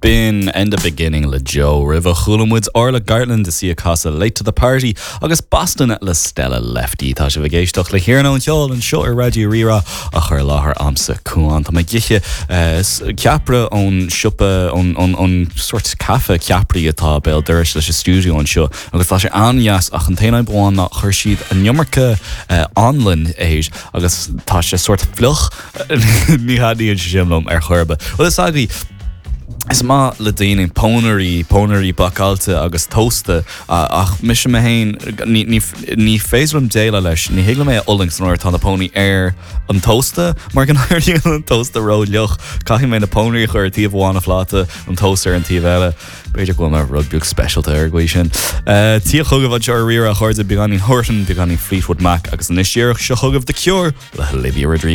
Spin and the beginning le Joe River Chulamwoods Orla Gartland to see a casa late to the party August Boston at La Stella Lefty tá sé bhgéisteach le chéarna an teol an seo radio rira a chur láthair amsa cuan tá mai giche ceapra ón siúpa ón sort cafe ceapraí atá béal dúirs leis studio an seo agus tá sé anheas ach an taanaid bháin nach chuir siad an nummarcha online éis agus tá sé sort fluch ní hadíonn simlum churba well is agri is má le daoine pónarí bacalta agus tósta ach mis me hain ní féislumm déile leis ní héile mé ullings nóir tá na pónaí an tósta mar gan hairtí an tósta ró leoch caithí mé na pónaí chuir tíobh bháinna fláta an tósta an tíobh eile beidir go mar rugbeag specialta ar gcuí sin tí chugah a deir riar a chuirde beganí Horton beganí Fleetwood Mac agus an istíoch se chugah de Cure le Olivia Rodrigo